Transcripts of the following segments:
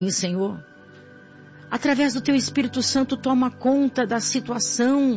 Senhor, através do Teu Espírito Santo, toma conta da situação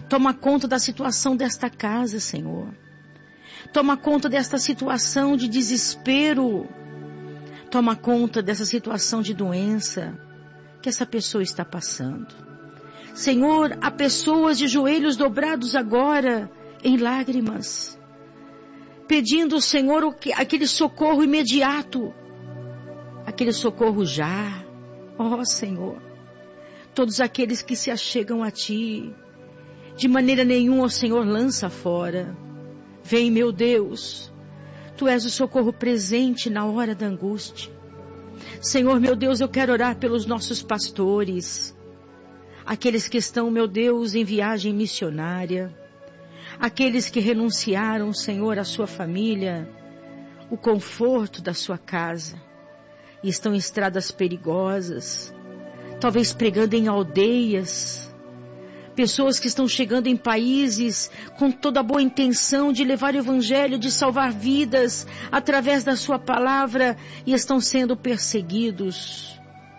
desta casa, Senhor. Toma conta desta situação de desespero. Toma conta dessa situação de doença que essa pessoa está passando. Senhor, há pessoas de joelhos dobrados agora, em lágrimas, pedindo, Senhor, aquele socorro imediato, aquele socorro já. Ó Senhor, todos aqueles que se achegam a Ti, de maneira nenhuma, ó Senhor, lança fora. Vem, meu Deus, Tu és o socorro presente na hora da angústia. Senhor, meu Deus, eu quero orar pelos nossos pastores, aqueles que estão, meu Deus, em viagem missionária, aqueles que renunciaram, Senhor, à sua família, o conforto da sua casa, e estão em estradas perigosas, talvez pregando em aldeias, pessoas que estão chegando em países com toda a boa intenção de levar o Evangelho, de salvar vidas através da sua palavra, e estão sendo perseguidos.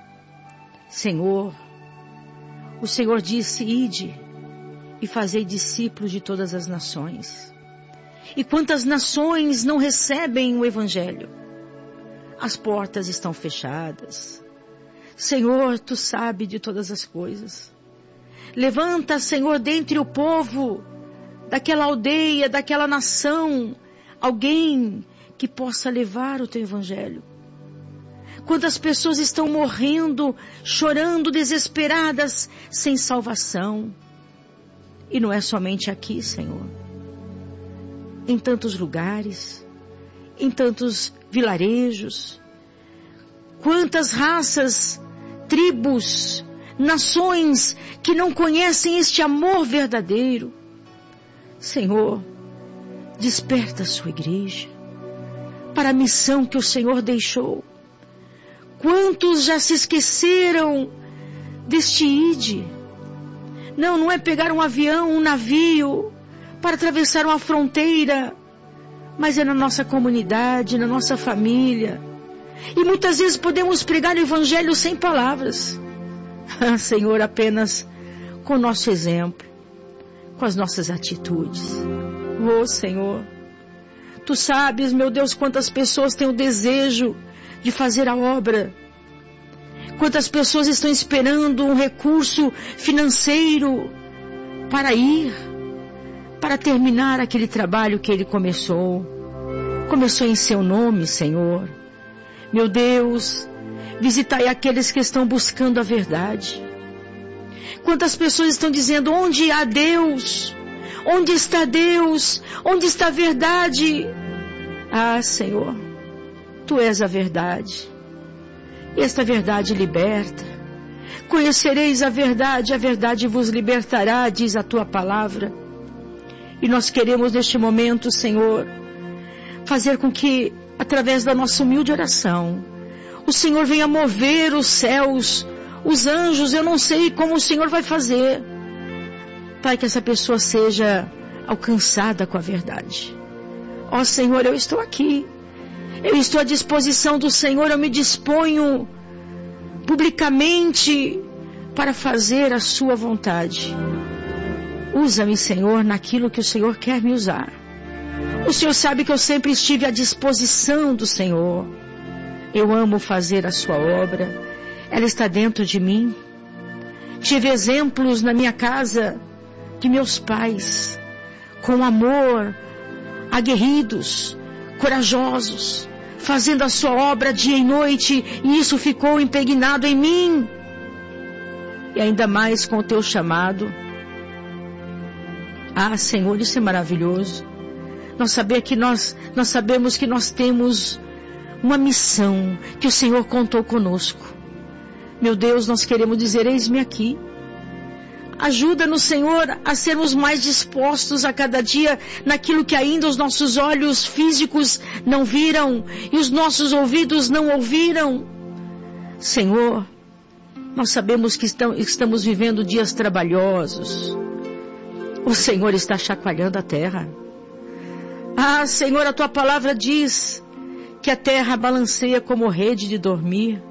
Senhor, o Senhor disse: ide e fazei discípulos de todas as nações. E quantas nações não recebem o Evangelho? As portas estão fechadas. Senhor, Tu sabes de todas as coisas. Levanta, Senhor, dentre o povo, daquela aldeia, daquela nação, alguém que possa levar o Teu Evangelho. Quantas pessoas estão morrendo, chorando, desesperadas, sem salvação. E não é somente aqui, Senhor. Em tantos lugares, em tantos vilarejos. Quantas raças, tribos, nações que não conhecem este amor verdadeiro. Senhor, desperta a sua igreja para a missão que o Senhor deixou. Quantos já se esqueceram deste ide? Não é pegar um avião, um navio para atravessar uma fronteira, mas é na nossa comunidade, na nossa família. E muitas vezes podemos pregar o Evangelho sem palavras. Senhor, apenas com o nosso exemplo, com as nossas atitudes. Oh, Senhor, Tu sabes, meu Deus, quantas pessoas têm o desejo de fazer a obra. Quantas pessoas estão esperando um recurso financeiro para ir, para terminar aquele trabalho que Ele começou. Começou em Seu nome, Senhor. Meu Deus, visitai aqueles que estão buscando a verdade. Quantas pessoas estão dizendo: onde há Deus? Onde está Deus? Onde está a verdade? Ah, Senhor, Tu és a verdade. E esta verdade liberta. Conhecereis a verdade vos libertará, diz a Tua palavra. E nós queremos neste momento, Senhor, fazer com que, através da nossa humilde oração, o Senhor venha mover os céus, os anjos. Eu não sei como o Senhor vai fazer, para que essa pessoa seja alcançada com a verdade. Ó Senhor, eu estou aqui. Eu estou à disposição do Senhor. Eu me disponho publicamente para fazer a Sua vontade. Usa-me, Senhor, naquilo que o Senhor quer me usar. O Senhor sabe que eu sempre estive à disposição do Senhor. Eu amo fazer a Sua obra. Ela está dentro de mim. Tive exemplos na minha casa de meus pais, com amor, aguerridos, corajosos, fazendo a Sua obra dia e noite, e isso ficou impregnado em mim. E ainda mais com o Teu chamado. Ah, Senhor, isso é maravilhoso. Nós sabemos que nós temos uma missão que o Senhor contou conosco. Meu Deus, nós queremos dizer: eis-me aqui. Ajuda-nos, Senhor, a sermos mais dispostos a cada dia naquilo que ainda os nossos olhos físicos não viram e os nossos ouvidos não ouviram. Senhor, nós sabemos que estamos vivendo dias trabalhosos. O Senhor está chacoalhando a terra. Ah, Senhor, a Tua palavra diz que a terra balanceia como rede de dormir.